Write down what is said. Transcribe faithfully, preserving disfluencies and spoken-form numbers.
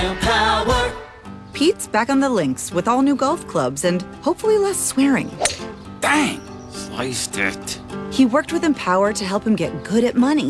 Empower. Pete's back on the links with all new golf clubs and hopefully less swearing. Dang! Sliced it. He worked with Empower to help him get good at money.